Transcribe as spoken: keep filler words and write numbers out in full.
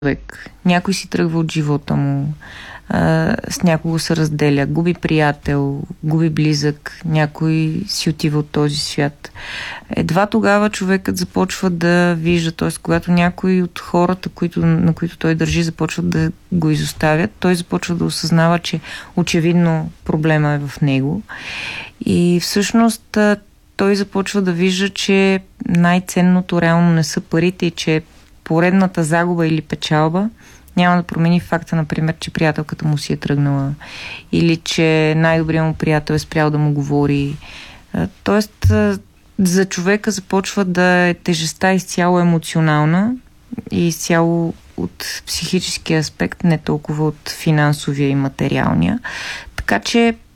човек. Някой си тръгва от живота му, а, с някого се разделя, губи приятел, губи близък, някой си отива от този свят. Едва тогава човекът започва да вижда, т.е. когато някои от хората, които, на които той държи, започват да го изоставят, той започва да осъзнава, че очевидно проблема е в него. И всъщност той започва да вижда, че най-ценното реално не са парите и че поредната загуба или печалба няма да промени факта, например, че приятелката му си е тръгнала или че най-добрият му приятел е спрял да му говори. Тоест, за човека започва да е тежестта изцяло емоционална и изцяло от психическия аспект, не толкова от финансовия и материалния. Така че